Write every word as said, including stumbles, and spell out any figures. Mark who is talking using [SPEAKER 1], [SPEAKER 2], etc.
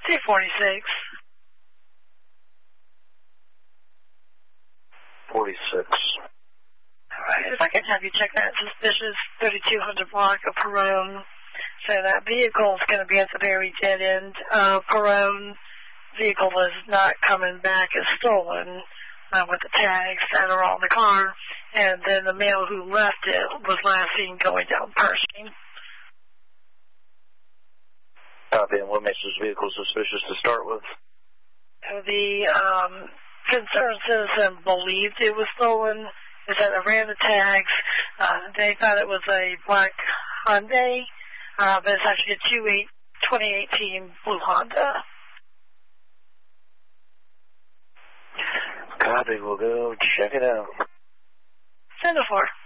[SPEAKER 1] T forty-six.
[SPEAKER 2] forty-six.
[SPEAKER 1] All right, if I can have you check that suspicious thirty-two hundred block of Perone. So that vehicle is going to be at the very dead end. Uh, Perone vehicle is not coming back as stolen uh, with the tags that are on the car. And then the male who left it was last seen going down Pershing.
[SPEAKER 2] Copy, and what makes this vehicle suspicious to start with?
[SPEAKER 1] So the um, concerned citizen believed it was stolen. Is that they ran the tags. Uh, they thought it was a black Hyundai, uh, but it's actually a twenty eighteen blue Honda.
[SPEAKER 2] Copy, we'll go check it out.
[SPEAKER 1] Send it for.